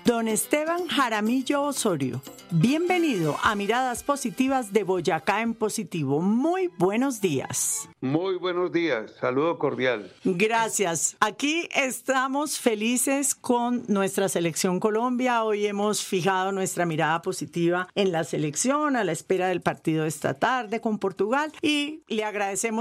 Don Esteban Jaramillo Osorio, bienvenido a Miradas Positivas de Boyacá en Positivo. Muy buenos días. Muy buenos días, saludo cordial. Gracias. Aquí estamos felices con nuestra selección Colombia. Hoy hemos fijado nuestra mirada positiva en la selección a la espera del partido de esta tarde con Portugal y le agradecemos